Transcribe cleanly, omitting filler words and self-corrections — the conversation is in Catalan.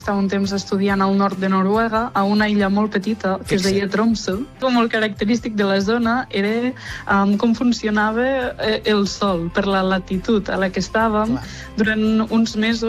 Estava un temps estudiant al nord de Noruega, a una illa molt petita que es deia Tromsø. Molt característic de la zona era com funcionava el sol per la latitud a la que estàvem. Durant uns mesos